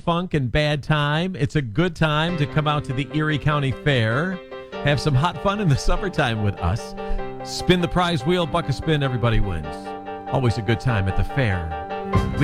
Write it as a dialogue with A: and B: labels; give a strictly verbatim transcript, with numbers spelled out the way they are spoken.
A: funk and bad time. It's a good time to come out to the Erie County Fair. Have some hot fun in the summertime with us. Spin the prize wheel, buck a spin, everybody wins. Always a good time at the fair.